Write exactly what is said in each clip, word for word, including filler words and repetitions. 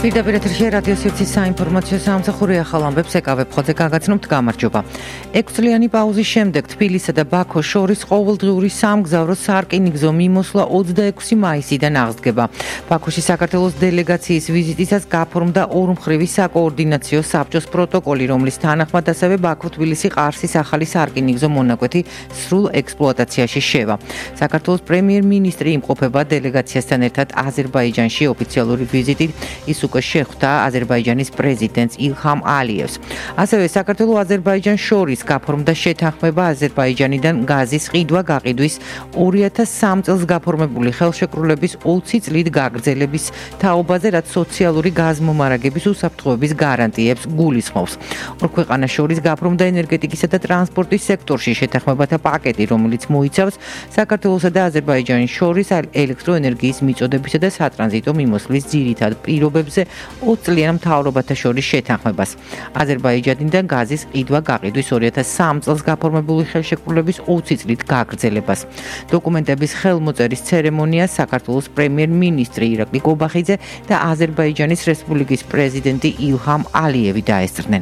პირდაპირ ეთერში რადიო სივრცის საინფორმაციო სამსახური ახალ ამბებს ეკავებ ხოძე გაგაცნობთ გამარჯობა. ექვსწლიანი პაუზის შემდეგ თბილისსა და ბაქოს შორის ყოველდღიური სამგზავრო სარკინიგზო მიმოსვლა ოცდაექვსი მაისიდან აღსდგება. ბაქოში საქართველოს დელეგაციის ვიზიტისას გაფორმდა ორმხრივი საკოორდინაციო საბჭოს პროტოკოლი, რომლის თანახმად ასევე ბაქო-თბილისი-ყარსის ახალი სარკინიგზო მონაკვეთი სრულ ექსპლუატაციაში შევა. საქართველოს პრემიერ-მინისტრი იმყოფება დელეგაციასთან ერთად აზერბაიჯანში ოფიციალური ვიზიტით. ის უკვე შეხვდა აზერბაიჯანის პრეზიდენტს ილჰამ ალიევს. ასევე საქართველოს-აზერბაიჯანს შორის გაფორმდა შეთანხმება აზერბაიჯანიდან გაზის ყიდვა-გაყიდვის ორი ათას სამ წელს გაფორმებული ხელშეკრულების ოცი წლით გაგრძელების თაობაზე, რაც სოციალური გაზმომარაგების უსაფრთხოების გარანტიებს გულისხმობს. ორ ქვეყანას შორის გაფორმდა ენერგეტიკისა და ტრანსპორტის სექტორში შეთანხმებათა პაკეტი, რომელიც მოიცავს საქართველოსა და აზერბაიჯანის შორის ელექტროენერგიის მიწოდებისა და სატრანზიტო მიმოსვლის ძირითად პირობებზე ოც წლიან მთავრობათა შორის შეთანხმებას. აზერბაიჯანიდან გაზის ყიდვა-გაყიდვის ორი ათას სამ წელს გაფორმებული ხელშეკრულების ოცი წლით გაგრძელებას. დოკუმენტების ხელმოწერის ცერემონიას საქართველოს პრემიერ-მინისტრი ირაკლი გობახიძე და აზერბაიჯანის რესპუბლიკის პრეზიდენტი ილჰამ ალიევი დაესწრნენ.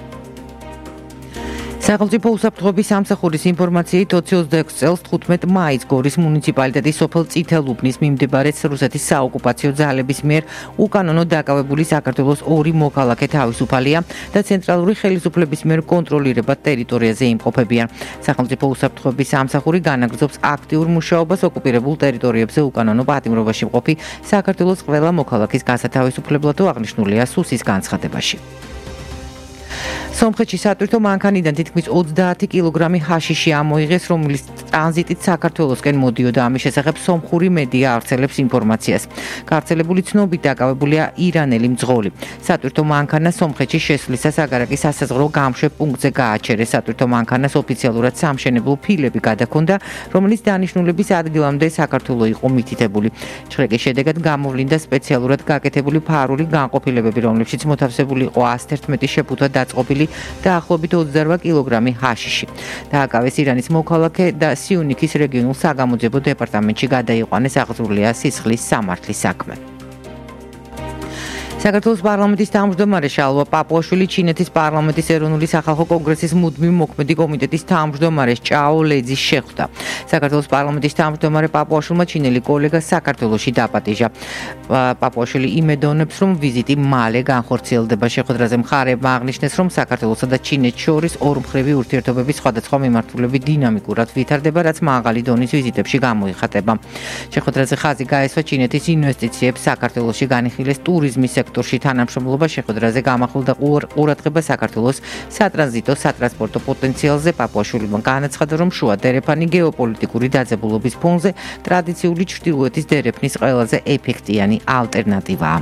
სახელმწიფო უსაფრთხოების სამსახურის ინფორმაციით ოცი ოცდაექვსი წელს თხუთმეტ მაისს გორის მუნიციპალიტეტის სოფელ წითელუბნის მიმდებარედ რუსეთის საოკუპაციო ძალების მიერ უკანონოდ დაკავებული საქართველოს ორი მოქალაქე თავისუფალია და ცენტრალური ხელისუფლების მიერ კონტროლირებად ტერიტორიაზე იმყოფებიან. სახელმწიფო უსაფრთხოების სამსახური განაგრძობს აქტიურ მუშაობას ოკუპირებულ ტერიტორიებზე უკანონო პატიმრობაში მყოფი საქართველოს ყველა მოქალაქის გასათავისუფლებლად აღნიშნულია სუსის განცხადებაში. სომხეთში სატვირთო მანქანიდან თითქმის ოცდაათი კილოგრამი ჰაშიში ამოიღეს, რომლის ტრანზიტით საქართველოსკენ მოდიოდა. ამის შესახებ სომხური მედია ავრცელებს ინფორმაციას. გავრცელებული ცნობით დაკავებულია ირანელი მძღოლი. სატვირთო მანქანა სომხეთში შესვლისას აგარაკის სასაზღვრო გამშვებ პუნქტზე გააჩერეს. სატვირთო მანქანას ოფიციალურად სამშენებლო ფილები გადაქონდა, რომელიც დანიშნულების ადგილამდე საქართველო იყო მითითებული. შრეკის შედეგად გამოვლინდა სპეციალურად გაკეთებული ფარული განყოფილებები, რომლებშიც მოთავსებული იყო ას თერთმეტი შეფუთვა დაწყობილი დაახლოებით ოცდარვა კილოგრამი ჰაშიში. დააკავეს ირანის მოქალაქე და სიუნიქის რეგიონულ საგამოძიებო დეპარტამენტში გადაიყვანეს, აღძრულია სისხლის სამართლის საქმე. საქართველოს პარლამენტის თავმჯდომარე შალვა პაპუაშვილი ჩინეთის პარლამენტის ეროვნული სახალხო კონგრესის მუდმივ მოქმედი კომიტეტის თავმჯდომარეს ჭაო ლეძის შეხვდა. საქართველოს პარლამენტის თავმჯდომარე პაპუაშვილმა ჩინელი კოლეგა საქართველოში დაპატიჟა. პაპუაშვილი იმედოვნებს, რომ ვიზიტი მალე განხორციელდება. შეხვედრაზე მხარეებმა აღნიშნეს, რომ საქართველოსა და ჩინეთს შორის ორმხრივი ურთიერთობების სხვადასხვა მიმართულებით დინამიკურად ვითარდება, რაც მაღალი დონის ვიზიტებში გამოიხატება. შეხვედრაზე ხაზი გაესვა ჩინეთის ინვესტიციებს საქართველოში განიხილეს ტურიზმის სექტორში თანამშრომლობა. შეხვედრაზე გამახვილდა ყურადღება საქართველოს სატრანზიტო სატრანსპორტო პოტენციალზე. პაპუაშვილმა განაცხადა, რომ შუა დერეფანი გეოპოლიტიკური დაძაბულობის ფონზე ტრადიციული ჩრდილოეთის დერეფნის ყველაზე ეფექტიანი ალტერნატივაა.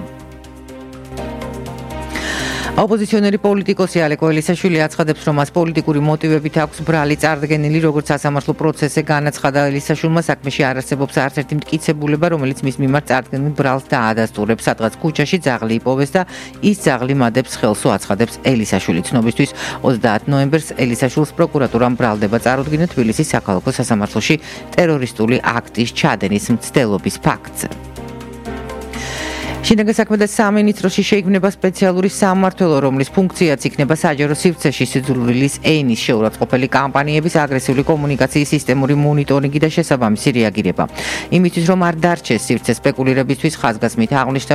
ოპოზიციონერი პოლიტიკოსი ალეკო ელისაშვილი აცხადებს, რომ მას პოლიტიკური მოტივებით აქვს ბრალი წარდგენილი, როგორც სასამართლო პროცესზე განაცხადა. ელისაშვილმა საქმეში არ არსებობს არც ერთი მტკიცებულება, რომელიც მის მიმართ წარდგენილ ბრალს დაადასტურებს. სადღაც ქუჩაში ძაღლი იპოვეს და ის ძაღლი მადებს ხელსო, აცხადებს ელისაშვილი. ცნობისთვის ოცდაათ ნოემბერს ელისაშვილს პროკურატურამ ბრალდება წარუდგინა თბილისის საქალაქო სასამართლოში ტერორისტული აქტის ჩადენის მცდელობის ფაქტზე. შინაგან საქმეთა სამინისტროში შეიქმნება სპეციალური სამმართველო, რომლის ფუნქციაც იქნება საჯარო სივრცეში სიძულვილის ენის შეურაცხყოფელი კამპანიების აგრესიული კომუნიკაციის სისტემური მონიტორინგი და შესაბამისი რეაგირება. იმისთვის, რომ არ დარჩეს სივრცე სპეკულირებისთვის, ხაზგასმით აღნიშნა,